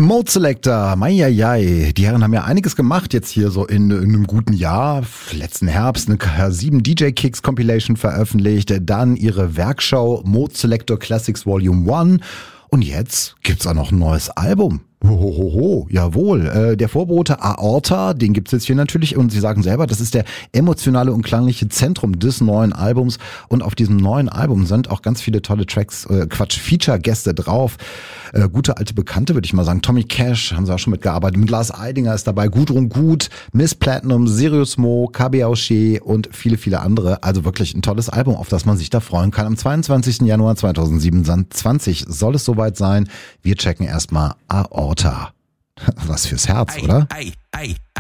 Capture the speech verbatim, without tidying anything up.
Mode Selector, meieiei, die Herren haben ja einiges gemacht jetzt hier so in, in einem guten Jahr. Letzten Herbst eine K sieben D J Kicks Compilation veröffentlicht, dann ihre Werkschau Mode Selector Classics Volume eins und jetzt gibt's auch noch ein neues Album. Hohoho, jawohl. Äh, der Vorbote Aorta, den gibt's jetzt hier natürlich und sie sagen selber, das ist der emotionale und klangliche Zentrum des neuen Albums und auf diesem neuen Album sind auch ganz viele tolle Tracks, äh, Quatsch, Feature-Gäste drauf. Äh, gute alte Bekannte, würde ich mal sagen. Tommy Cash haben sie auch schon mitgearbeitet. Mit Lars Eidinger ist dabei, Gudrun Gut, Miss Platinum, Sirius Mo, K B Auché und viele, viele andere. Also wirklich ein tolles Album, auf das man sich da freuen kann. Am zweiundzwanzigsten Januar zweitausendsiebenundzwanzig soll es soweit sein. Wir checken erstmal Aorta. Was fürs Herz, oder? Ei, ei, ei,